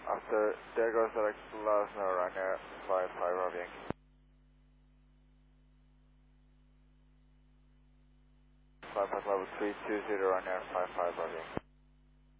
After there goes select last now runner 55 Bravo Yankee. Flight path level 320 runner 55 Bravo Yankee.